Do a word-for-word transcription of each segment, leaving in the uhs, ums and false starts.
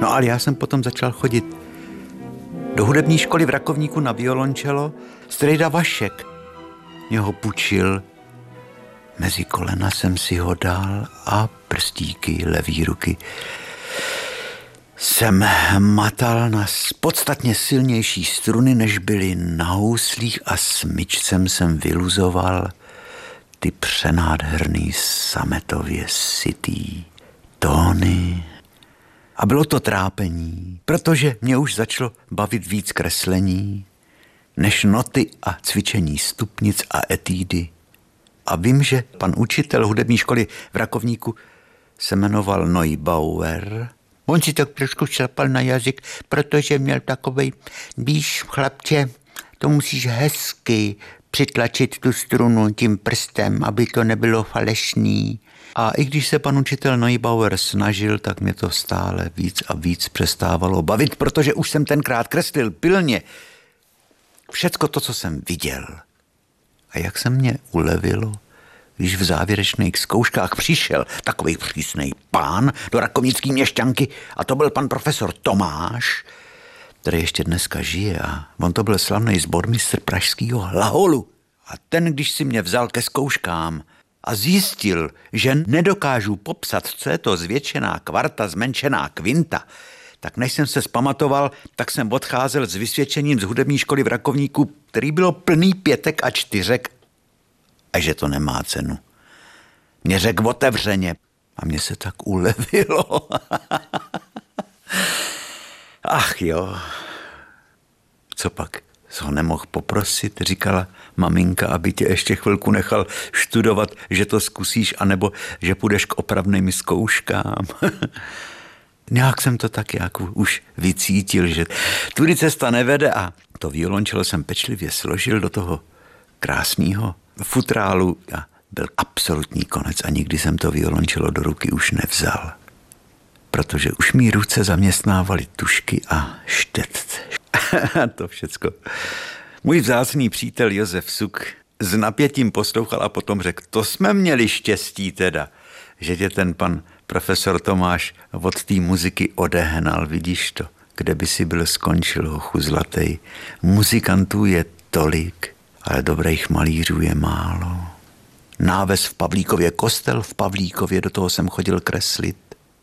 No ale já jsem potom začal chodit do hudební školy v Rakovníku na violončelo. Strejda Vašek mě ho půjčil. Mezi kolena jsem si ho dal a prstíky levý ruky jsem matal na podstatně silnější struny, než byly na houslích, a smyčcem jsem vyluzoval ty přenádherný sametově sytý tóny. A bylo to trápení, protože mě už začalo bavit víc kreslení, než noty a cvičení stupnic a etídy. A vím, že pan učitel hudební školy v Rakovníku se jmenoval Neubauer. On si tak trošku šlapal na jazyk, protože měl takovej, víš, chlapče, to musíš hezky přitlačit tu strunu tím prstem, aby to nebylo falešný. A i když se pan učitel Neubauer snažil, tak mě to stále víc a víc přestávalo bavit, protože už jsem tenkrát kreslil pilně všecko to, co jsem viděl. A jak se mě ulevilo, když v závěrečných zkouškách přišel takový přísnej pán do rakovnický měšťanky, a to byl pan profesor Tomáš, který ještě dneska žije, a on to byl slavný sbormistr pražského Hlaholu. A ten, když si mě vzal ke zkouškám a zjistil, že nedokážu popsat, co je to zvětšená kvarta, zmenšená kvinta, tak než jsem se zpamatoval, tak jsem odcházel s vysvědčením z hudební školy v Rakovníku, který bylo plný pětek a čtyřek, a že to nemá cenu. Mě řekl otevřeně a mně se tak ulevilo. Ach jo, co pak? Co ho nemohl poprosit, říkala maminka, aby tě ještě chvilku nechal študovat, že to zkusíš, anebo že půjdeš k opravným zkouškám. Nějak jsem to tak jako už vycítil, že tudy cesta nevede, a to violončelo jsem pečlivě složil do toho krásného futrálu a byl absolutní konec a nikdy jsem to violončelo do ruky už nevzal, protože už mý ruce zaměstnávaly tušky a štetce. To všecko. Můj vzácný přítel Josef Suk s napětím poslouchal a potom řekl, to jsme měli štěstí teda, že tě ten pan profesor Tomáš od té muziky odehnal, vidíš to, kde by si byl skončil, hochu zlatej. Muzikantů je tolik, ale dobrých malířů je málo. Náves v Pavlíkově, kostel v Pavlíkově, do toho jsem chodil kreslit.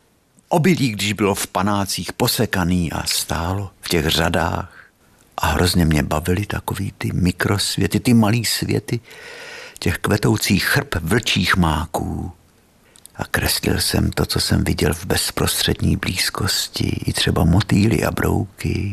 Obilí, když bylo v panácích posekaný a stálo v těch řadách. A hrozně mě bavily takový ty mikrosvěty, ty malý světy těch kvetoucích chrb vlčích máků. A kreslil jsem to, co jsem viděl v bezprostřední blízkosti, i třeba motýly a brouky.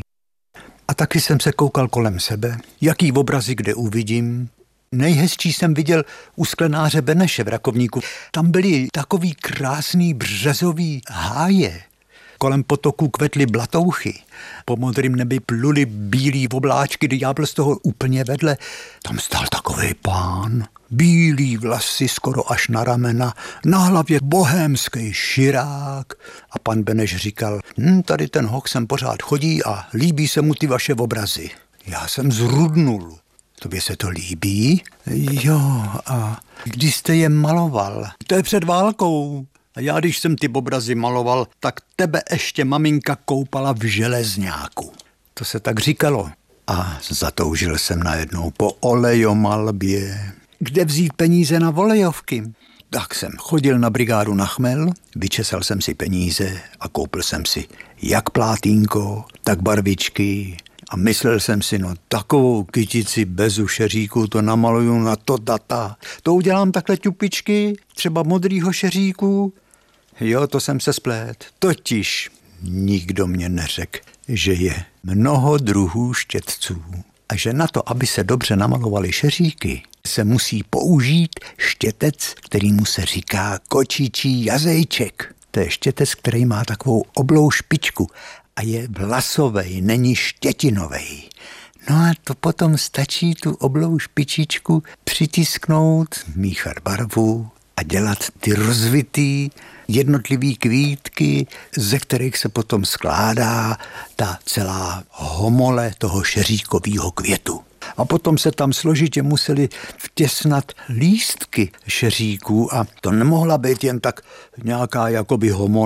A taky jsem se koukal kolem sebe, jaký obrazy kde uvidím. Nejhezčí jsem viděl u sklenáře Beneše v Rakovníku. Tam byly takový krásný březový háje. Kolem potoků kvetly blatouchy. Po modrým nebi pluly bílý obláčky, ďábel z toho úplně vedle. Tam stál takovej pán. Bílý vlasy skoro až na ramena, na hlavě bohémský širák. A pan Beneš říkal, hm, tady ten hoch sem pořád chodí a líbí se mu ty vaše obrazy. Já jsem zrudnul. Tobě se to líbí? Jo, a když jste je maloval? To je před válkou. A já, když jsem ty obrazy maloval, tak tebe ještě maminka koupala v železňáku. To se tak říkalo. A zatoužil jsem najednou po olejomalbě. Kde vzít peníze na olejovky? Tak jsem chodil na brigádu na chmel, vyčesal jsem si peníze a koupil jsem si jak plátínko, tak barvičky. A myslel jsem si, no takovou kytici bez ušeříku to namaluju na to data. To udělám takhle ťupičky, třeba modrýho šeříku. Jo, to jsem se splét. Totiž nikdo mě neřekl, že je mnoho druhů štětců. A že na to, aby se dobře namalovaly šeříky, se musí použít štětec, kterýmu se říká kočičí jazejček. To je štětec, který má takovou oblou špičku a je vlasovej, není štětinovej. No a to potom stačí tu oblou špičičku přitisknout, míchat barvu a dělat ty rozvitý jednotlivý kvítky, ze kterých se potom skládá ta celá homole toho šeříkového květu. A potom se tam složitě museli vtěsnat lístky šeříků a to nemohla být jen tak nějaká jakoby homole.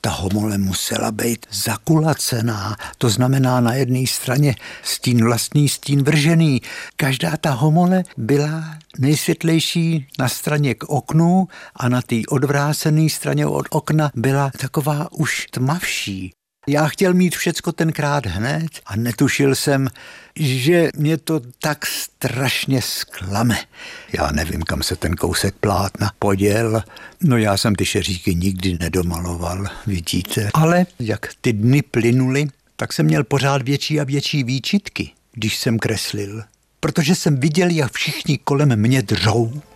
ta homole musela být zakulacená. To znamená na jedné straně stín vlastní, stín vržený. Každá ta homole byla nejsvětlejší na straně k oknu a na té odvrácené straně od okna byla taková už tmavší. Já chtěl mít všecko tenkrát hned a netušil jsem, že mě to tak strašně zklame. Já nevím, kam se ten kousek plátna poděl. No já jsem ty šeříky nikdy nedomaloval, vidíte. Ale jak ty dny plynuly, tak jsem měl pořád větší a větší výčitky, když jsem kreslil. Protože jsem viděl, jak všichni kolem mě dřou.